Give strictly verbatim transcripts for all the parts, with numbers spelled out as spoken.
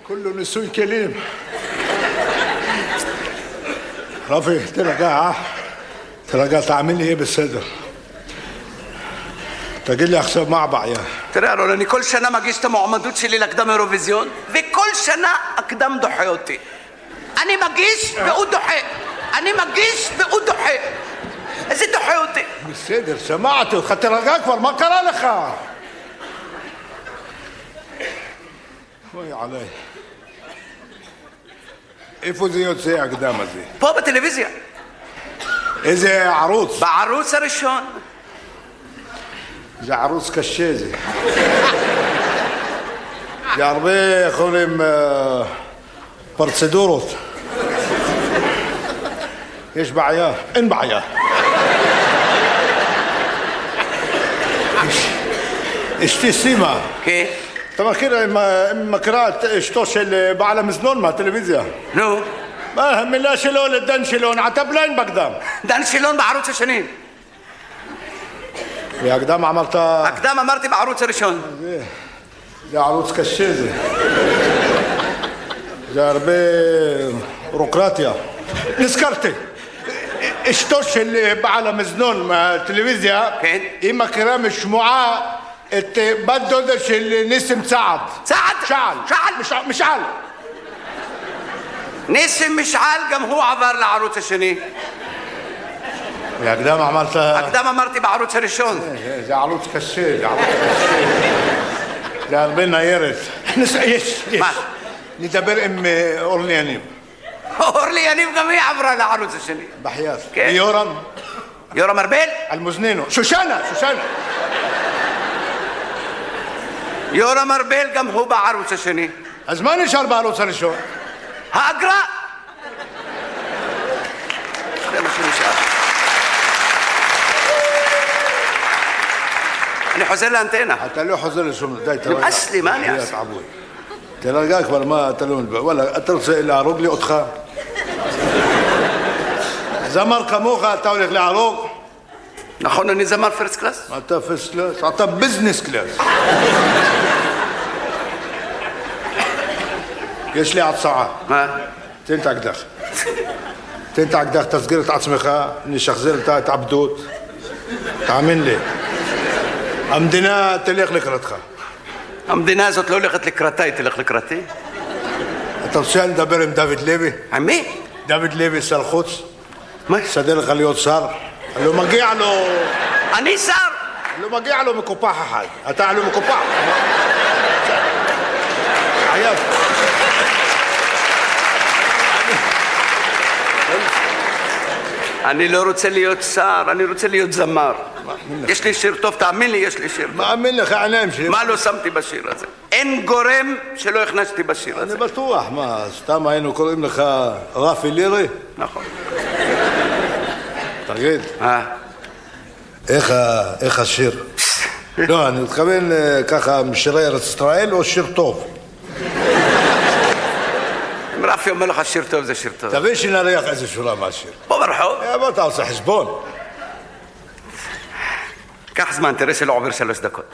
كله نسوي كلام. رافي تلقى تلقى تعمل لي ايه بالصدر؟ تقول لي احسب مع بعض يا ترى راني كل سنه ما جيت معمدوتش لي لقدام ايروفيزيون في كل سنه اقدام ضحيتي. انا ما جيش بقول ضحي، انا ما جيش بقول ضحي. ازاي ضحيتي؟ بالصدر سمعت خدت رجاك ما قرا لك. وي علي ايفوزيوت زي قدام زي بابا تلفزيون إذا عروس بعروس رشون إذا عروس كشازي يا ربي خولم برسدوروت ايش بعياه ان بعياه ايش ايش تسمع كيف طبعا كده ما قرأت اشتوش اللي بعلم زنون مع التلفزيون نو ما هم لا شلون الدن شلون عتبلين بقدام دن شلون بعروس شنين يا قدام عملتها قدام مرتي بعروس رشون يا عروس كشيزي يا ربي روكراتيا نسكرتي اشتوش اللي بعلم زنون مع التلفزيون اما كرام الشموعة انت بدودش اللي نسم سعد سعد شعل شعل مش مشعل نسم مشعل قام هو عبر لعروس شني يا قدام عملتها قدام مرتي بعروس رشون يا عروس كشيز يا عروس كشيز يا ربنا يرث نس ايش ايش ندبر ام اورليانيم اورليانيم قام هي عبر لعروس شني بحياة يورم يورم اربيل المزنينو شوشانة شوشانة يورا مربيل قام هو بعروسه شني ازماني شار بعروسه شو هاقرا لا مش مش انا حزن انتنا حتى لو حزن شو دايت اصلي ماني يا ابوي تلقاك ولا ما تلون ولا ترسل الى عروق لي اتخا زمر كموخه تولك لعروق ناخذنا نزمر فيرست كلاس انت فيرست كلاس انت بزنس كلاس ايش لي على الساعه ها تنتك دخل تنتك دخل تسجيل عصمخه اني شخزير تاع عبدوت تعمل لي امدنا تليق لك ردخه امدنا زت لو لقت لك كراتاي تليق لك كراتاي طب شان دبر دافيد ليفي عمي دافيد ليفي سال القدس ما صدر خليوت صار قال له مجيع له اني صار قال له مجيع له مكوباحه حاج اتاع له مكوباحه عيال أنا لو رتسلي يتسار أنا رتسلي يتزمار يش لي شير توف تعمل لي يش لي شير ما عمل لك أنا أمشي ما له سمتي بشير هذا إن قرم شلو يخنشتي بشير هذا أنا بتوح ما استمع إنه قرم لك رافي ليري نعم تقيد ها إخا إخا الشير لا أنا تقبل كخا مشرير إسرائيل أو الشير توف مرافي يوم ملخ الشير توف زي شير توف تبيش إن رياق عز الشراء مع الشير بمرحو يا بطل حسبون كحز ما انترس العبر سلوس دكوت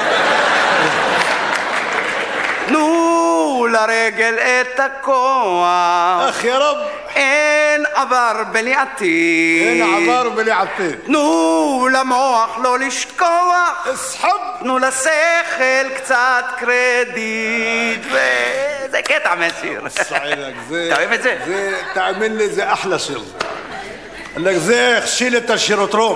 نو لا رجل اتكوا اخ يا رب ان عبر بليعتي ان عبر بليعتي نو لا موح لو لشكوا اسحب نو لا سيخل كتات كريديت زي كده تعمل شير صعيدك زي تعمل زي زي تعمل لي زي احلى شير قال لك زي شيل التشيروترو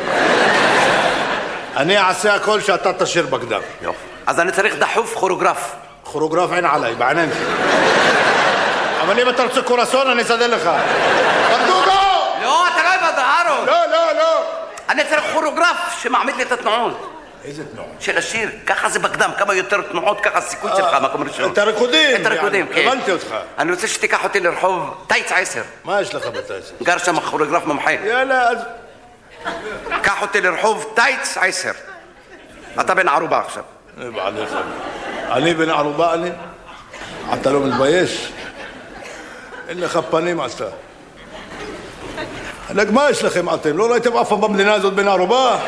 أنا عسى كل شيء تطشير بقدر. يوف. أذا تاريخ دحوف خروجراف. خروجراف عين علي بعنان. أما ليه بترسل كوراسون أنا صدقلها. بندوقه. لا ترى بظهره. لا لا لا. أنا تاريخ خروجراف شو معمل لي تتنعون. إيه تتنعون؟ شيل الشير كخز بقدام كما يتر تنعود كخز كل شيء خامة كم رشون. تركودين. تركودين كيف؟ غلطي وتخا. أنا رتشتي كحوتي الرحوف تايت عسر. ما إيش لخبط عسر. قرشة مع خروجراف ممحي. يا لا. كحوتي الرحوف تايت عسر. أتبين عروبة أخشب. إيه بعد خب. أنا بين عروبة أنا. حتى لو من البيش. إلا خباني معستا. لك ما إيش لخي معطيم. لو لا تبقى فبم لنازل بين عروبة.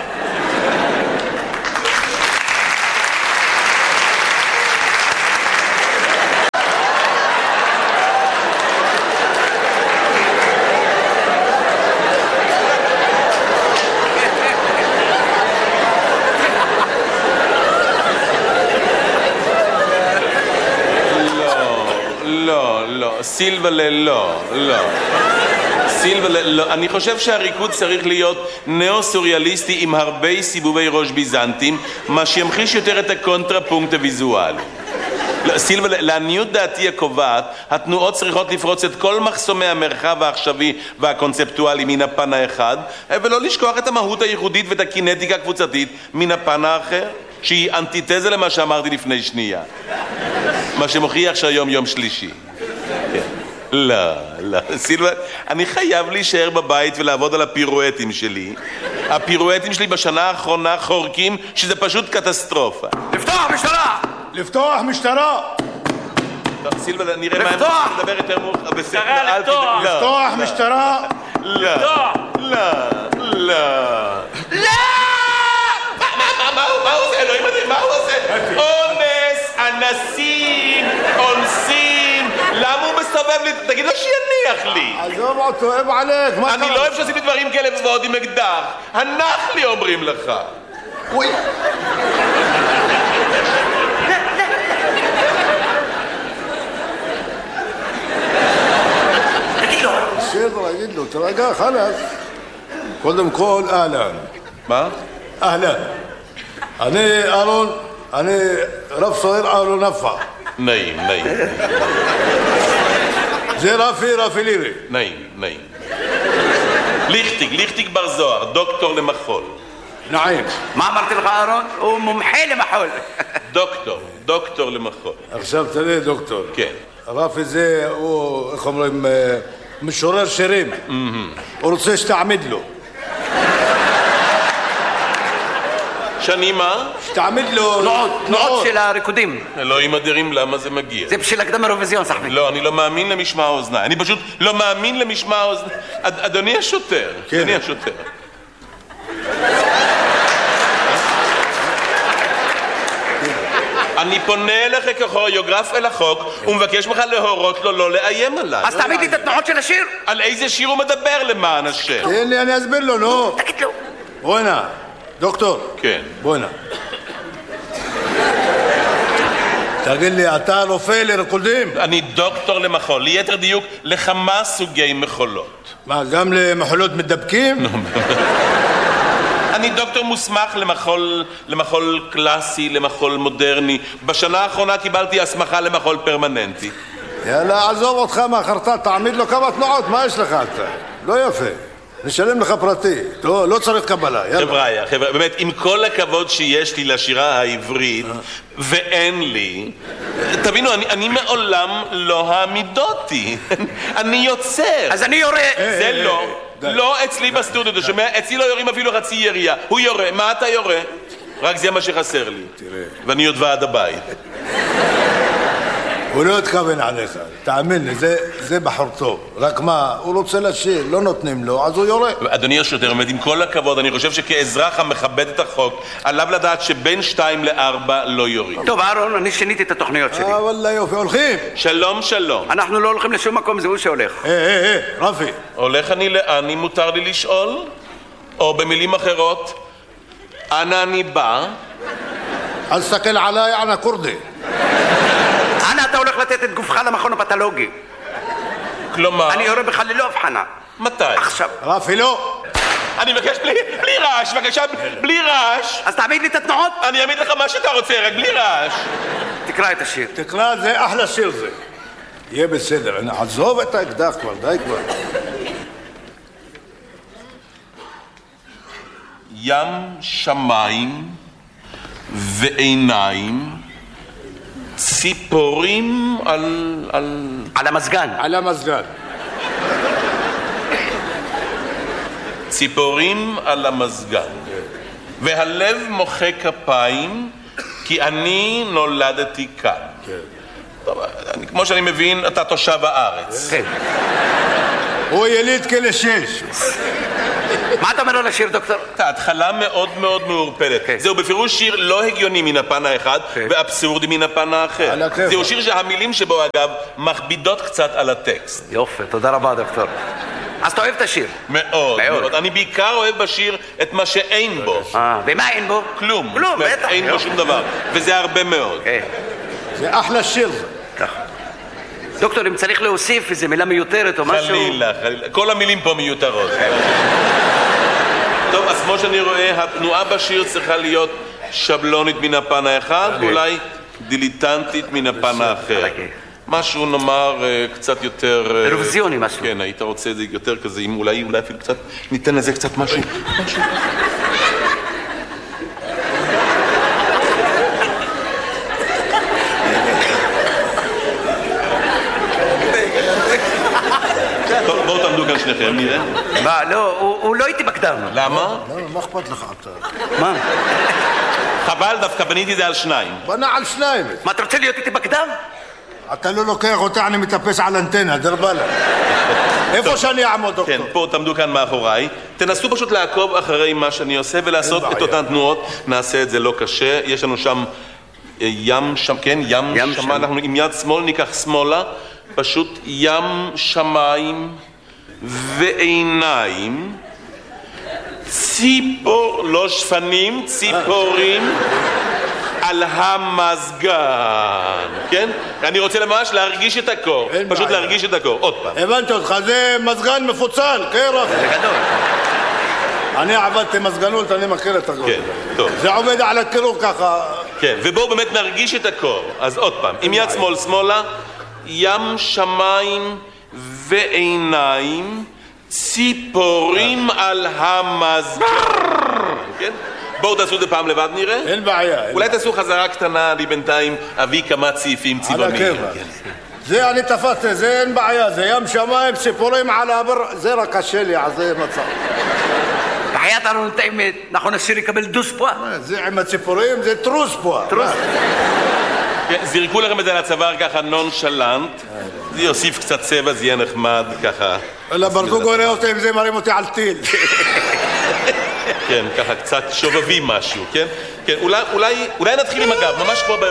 לא, סילבלה לא, לא. סילבלה לא. אני חושב שהריקוד צריך להיות נאו-סוריאליסטי עם הרבה סיבובי ראש ביזנטים, מה שימחיש יותר את הקונטרפונקט הוויזואלי. לא, סילבלה, לעניות דעתי הקובעת, התנועות צריכות לפרוץ את כל מחסומי המרחב העכשווי והקונספטואלי מן הפן האחד, ולא לשכוח את המהות הייחודית ואת הקינטיקה הקבוצתית מן הפן האחר, שהיא אנטיתזה למה שאמרתי לפני שנייה. מה שמוכיח שהיום יום שלישי. לא, לא, סילבלה, אני חייב להישאר בבית ולעבוד על הפירואטים שלי. הפירואטים שלי בשנה האחרונה חורקים שזה פשוט קטסטרופה. לפתוח משטרה! לפתוח משטרה! לא, סילבלה, נראה מה אני מדבר יותר מאוחר. משטרה, לפתוח! לפתוח משטרה! לא, לא, לא. לא! מה הוא עושה? אלוהים אדירים, מה הוא עושה? אונס, אנסים, אונסים. למה הוא מסתובב לי? תגיד לו שיניח לי. עזוב אותו, אוהב עליך. אני לא אוהב שעושים לי דברים כאלה ועוד עם אקדח. הנח לי אומרים לך. אוי. בסדר, אגיד לו, תרגע, חלאס. קודם כל, אהלן. מה? אהלן. אני אהרון, אני רב סוהר אהרון נפח. נעים, נעים. זה רפי, רפי לירי. נעים, נעים. ליכטיג, ליכטיג בר זוהר, דוקטור למחול. נעים. מה אמרתי לך, אהרון? הוא מומחה למחול. דוקטור, דוקטור למחול. עכשיו תראה, דוקטור. כן. רפי זה, הוא, איך אומרים, משורר שירים. הוא רוצה שתעמיד לו. שאני מה? שתעמיד לו... תנועות, תנועות של הריקודים. אלוהים אדירים, למה זה מגיע? זה בשביל הקדם אירוויזיון, סחבי. לא, אני לא מאמין למשמע האוזניים. אני פשוט לא מאמין למשמע האוזניים. אדוני השוטר, אדוני השוטר. אני פונה אליך ככוריאוגרף אל החוק ומבקש ממך להורות לו לא לאיים עליי. אז תעמיד לי את התנועות של השיר. על איזה שיר הוא מדבר למען השם? תן לי, אני אסביר לו, נו. תגיד לו. בוא הנה, דוקטור. כן. בוא הנה. תגיד לי, אתה רופא לריקודים? אני דוקטור למחול, ליתר דיוק לכמה סוגי מחולות. מה, גם למחולות מדבקים? אני דוקטור מוסמך למחול, למחול קלאסי, למחול מודרני. בשנה האחרונה קיבלתי הסמכה למחול פרמננטי. יאללה, עזוב אותך מהחרטה, תעמיד לו כמה תנועות, מה יש לך אתה? לא יפה. נשלם לך פרטי, לא, לא צריך קבלה, יאללה. חבר'ה, חבר'ה, באמת, עם כל הכבוד שיש לי לשירה העברית, ואין לי, תבינו, אני, אני מעולם לא העמידותי. אני יוצר. אז אני יורה. זה לא. לא אצלי בסטודיו, אתה שומע? אצלי לא יורים אפילו חצי ירייה. הוא יורה. מה אתה יורה? רק זה מה שחסר לי. תראה. ואני עוד ועד הבית. הוא לא התכוון עליך, תאמין לי, זה, זה בחור טוב. רק מה, הוא רוצה לשיר, לא נותנים לו, אז הוא יורה. אדוני השוטר, באמת, עם כל הכבוד, אני חושב שכאזרח המכבד את החוק, עליו לדעת שבין שתיים לארבע לא יורים. טוב, אהרון, אני שיניתי את התוכניות שלי. אה, וואלה יופי, הולכים. שלום, שלום. אנחנו לא הולכים לשום מקום, זה הוא שהולך. אה, אה, אה, רפי. הולך אני לאן, אם מותר לי לשאול? או במילים אחרות, אנה אני בא? אל תסתכל עליי, אנה כורדי. אנה אתה הולך לתת את גופך למכון הפתולוגי? כלומר... אני יורה בך ללא הבחנה. מתי? עכשיו. רפי, לא. אני מבקש בלי, בלי רעש, בבקשה, בלי רעש. אז תעמיד לי את התנועות. אני אעמיד לך מה שאתה רוצה, רק בלי רעש. תקרא את השיר. תקרא, זה אחלה שיר זה. יהיה בסדר, עזוב את האקדח כבר, די כבר. ים שמיים ועיניים, ציפורים על... על... על המזגן. על המזגן. ציפורים על המזגן. והלב מוחא כפיים, כי אני נולדתי כאן. טוב, אני, כמו שאני מבין, אתה תושב הארץ. כן. הוא יליד כלא שש. מה אתה אומר על השיר, דוקטור? ההתחלה מאוד מאוד מעורפלת. כן. זהו בפירוש שיר לא הגיוני מן הפן האחד, כן. ואבסורדי מן הפן האחר. על הכיף. זהו שיר שהמילים שבו, אגב, מכבידות קצת על הטקסט. יופי, תודה רבה, דוקטור. אז אתה אוהב את השיר? מאוד, מאוד. מאוד. אני בעיקר אוהב בשיר את מה שאין בו. אה, ומה אין בו? כלום. כלום, זאת אומרת, בטח. אין בו יופי. שום דבר. וזה הרבה מאוד. כן. זה אחלה שיר זה. ככה. דוקטור, אם צריך להוסיף איזו מילה מיותרת או משהו... חלילה, חלילה. כל המילים פה מיותרות. טוב, אז כמו שאני רואה, התנועה בשיר צריכה להיות שבלונית מן הפן האחד, ואולי דיליטנטית מן הפן האחר. משהו נאמר קצת יותר... אירוויזיוני משהו. כן, היית רוצה את זה יותר כזה, אם אולי, אולי אפילו קצת, ניתן לזה קצת משהו. משהו. טוב, בואו תעמדו כאן שניכם, נראה. מה, לא, הוא לא איתי בקדם. למה? לא, מה אכפת לך אתה? מה? חבל, דווקא בניתי זה על שניים. בנה על שניים. מה, אתה רוצה להיות איתי בקדם? אתה לא לוקח אותה, אני מטפס על אנטנה, דרבלה. איפה שאני אעמוד, דוקטור? כן, פה תעמדו כאן מאחוריי. תנסו פשוט לעקוב אחרי מה שאני עושה ולעשות את אותן תנועות. נעשה את זה לא קשה. יש לנו שם ים שם, כן, ים, ים שם. שם. אנחנו עם יד שמאל ניקח שמאלה. פשוט ים שמיים ועיניים. ציפור, לא שפנים, ציפורים. על המזגן, כן? אני רוצה ממש להרגיש את הקור, פשוט בעיה. להרגיש את הקור, עוד פעם. הבנתי אותך, זה מזגן מפוצל, קרח. זה גדול. אני עבדתי מזגנות, אני מכיר את הכל. כן, טוב. זה עובד על הקירור ככה. כן, ובואו באמת נרגיש את הקור. אז עוד פעם, עם יד שמאל שמאלה, ים שמיים ועיניים, ציפורים על המזגן, כן? בואו תעשו את זה פעם לבד נראה. אין בעיה. אולי תעשו חזרה קטנה, אני בינתיים אביא כמה צעיפים על צבעוניים. הכיוון. זה אני תפסתי, זה אין בעיה, זה ים שמיים, ציפורים על הבר, זה רק קשה לי, אז זה מצב. בחייאת אנו את האמת, נכון השיר יקבל דוס פה. זה עם הציפורים, זה טרוס פה. טרוס. כן, זרקו לכם את זה על הצוואר ככה נונשלנט, זה יוסיף קצת צבע, זה יהיה נחמד ככה. אלא ברדוג רואה אותי עם זה, מרים אותי על טיל. כן, ככה קצת שובבים משהו, כן? כן, אולי, אולי, אולי נתחיל עם הגב, ממש כמו